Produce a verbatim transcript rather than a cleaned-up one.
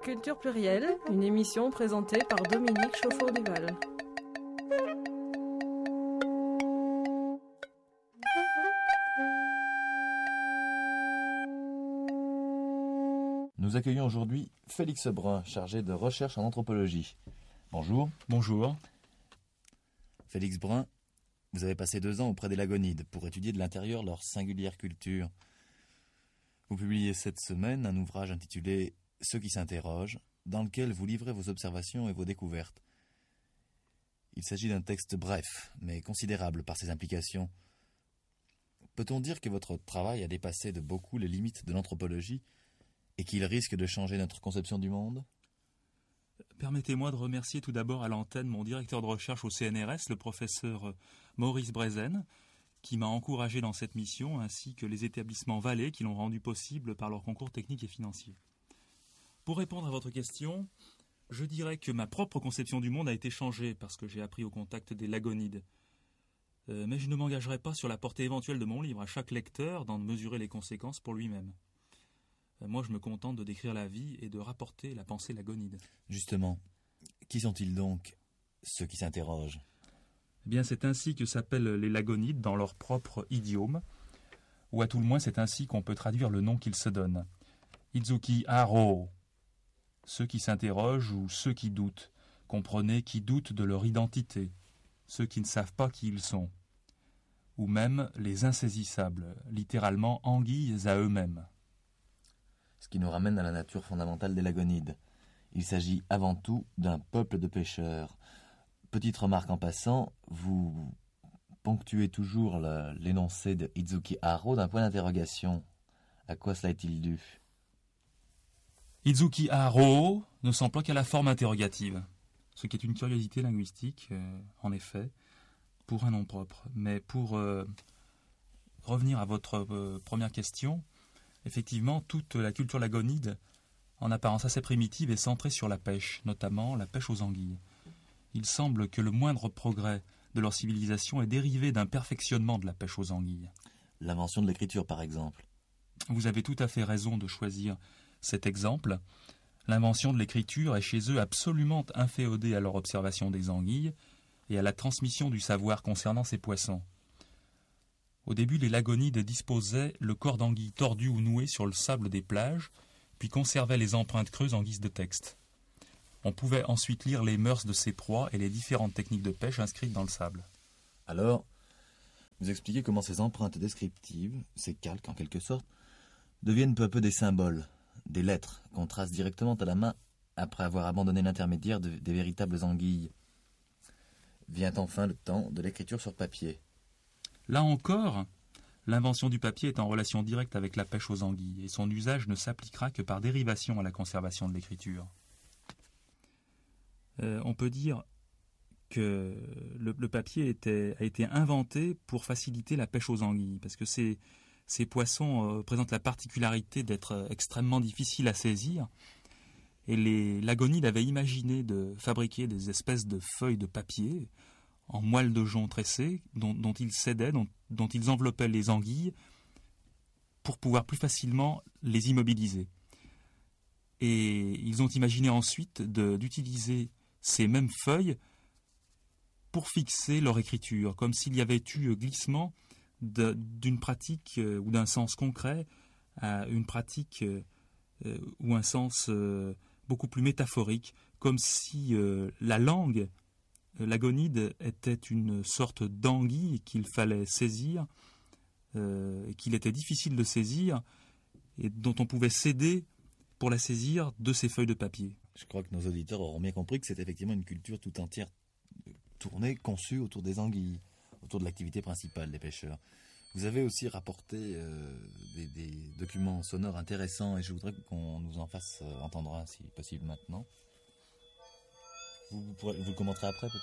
Culture plurielle, une émission présentée par Dominique Chauffour-Duval. Nous accueillons aujourd'hui Félix Brun, chargé de recherche en anthropologie. Bonjour. Bonjour. Félix Brun, vous avez passé deux ans auprès des Lagonides pour étudier de l'intérieur leur singulière culture. Vous publiez cette semaine un ouvrage intitulé « Ceux qui s'interrogent », dans lequel vous livrez vos observations et vos découvertes. Il s'agit d'un texte bref, mais considérable par ses implications. Peut-on dire que votre travail a dépassé de beaucoup les limites de l'anthropologie et qu'il risque de changer notre conception du monde ? Permettez-moi de remercier tout d'abord à l'antenne mon directeur de recherche au C N R S, le professeur Maurice Brezen, qui m'a encouragé dans cette mission, ainsi que les établissements Vallée qui l'ont rendu possible par leur concours technique et financier. Pour répondre à votre question, je dirais que ma propre conception du monde a été changée parce que j'ai appris au contact des Lagonides. Euh, mais je ne m'engagerai pas sur la portée éventuelle de mon livre, à chaque lecteur d'en mesurer les conséquences pour lui-même. Euh, moi, je me contente de décrire la vie et de rapporter la pensée lagonide. Justement, qui sont-ils donc, ceux qui s'interrogent ? Eh bien, c'est ainsi que s'appellent les Lagonides dans leur propre idiome, ou à tout le moins c'est ainsi qu'on peut traduire le nom qu'ils se donnent. Izuki Haro, ceux qui s'interrogent ou ceux qui doutent, comprenez qui doutent de leur identité, ceux qui ne savent pas qui ils sont, ou même les insaisissables, littéralement anguilles à eux-mêmes. Ce qui nous ramène à la nature fondamentale des Lagonides. Il s'agit avant tout d'un peuple de pêcheurs. Petite remarque en passant, vous ponctuez toujours le, l'énoncé de Izuki Haro d'un point d'interrogation. À quoi cela est-il dû ? Izuki Haro ne s'emploie qu'à la forme interrogative, ce qui est une curiosité linguistique, euh, en effet, pour un nom propre. Mais pour euh, revenir à votre euh, première question, effectivement, toute la culture lagonide, en apparence assez primitive, est centrée sur la pêche, notamment la pêche aux anguilles. Il semble que le moindre progrès de leur civilisation est dérivé d'un perfectionnement de la pêche aux anguilles. L'invention de l'écriture, par exemple. Vous avez tout à fait raison de choisir cet exemple. L'invention de l'écriture est chez eux absolument inféodée à leur observation des anguilles et à la transmission du savoir concernant ces poissons. Au début, les Lagonides disposaient le corps d'anguille tordu ou noué sur le sable des plages, puis conservaient les empreintes creuses en guise de texte. On pouvait ensuite lire les mœurs de ces proies et les différentes techniques de pêche inscrites dans le sable. Alors, vous expliquez comment ces empreintes descriptives, ces calques en quelque sorte, deviennent peu à peu des symboles, des lettres qu'on trace directement à la main après avoir abandonné l'intermédiaire de, des véritables anguilles. Vient enfin le temps de l'écriture sur papier. Là encore, l'invention du papier est en relation directe avec la pêche aux anguilles et son usage ne s'appliquera que par dérivation à la conservation de l'écriture. Euh, on peut dire que le, le papier était, a été inventé pour faciliter la pêche aux anguilles, parce que ces, ces poissons euh, présentent la particularité d'être extrêmement difficiles à saisir, et les Lagonides avaient imaginé de fabriquer des espèces de feuilles de papier en moelle de jonc tressée, dont, dont ils sédaient, dont, dont ils enveloppaient les anguilles, pour pouvoir plus facilement les immobiliser. Et ils ont imaginé ensuite de, d'utiliser ces mêmes feuilles pour fixer leur écriture, comme s'il y avait eu glissement de, d'une pratique euh, ou d'un sens concret à une pratique euh, euh, ou un sens euh, beaucoup plus métaphorique, comme si euh, la langue euh, lagonide était une sorte d'anguille qu'il fallait saisir, euh, et qu'il était difficile de saisir, et dont on pouvait s'aider pour la saisir de ces feuilles de papier. Je crois que nos auditeurs auront bien compris que c'est effectivement une culture tout entière tournée, conçue autour des anguilles, autour de l'activité principale des pêcheurs. Vous avez aussi rapporté euh, des, des documents sonores intéressants et je voudrais qu'on nous en fasse entendre un si possible maintenant. Vous, vous, pourrez, vous le commenterez après peut-être ?